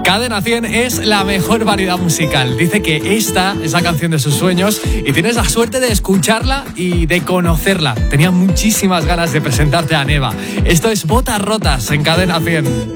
Cadena 100 es la mejor variedad musical. Dice que esta es la canción de sus sueños y tienes la suerte de escucharla y de conocerla. Tenía muchísimas ganas de presentarte a Neva. Esto es Botas Rotas en Cadena 100.